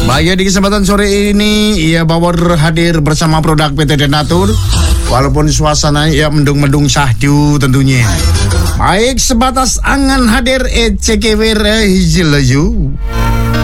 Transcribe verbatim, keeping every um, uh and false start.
Baik, di kesempatan sore ini ia Bawor hadir bersama produk P T Denatur. Walaupun suasana ya mendung-mendung syahdu tentunya. Baik, sebatas angan hadir E C K W hijil laju.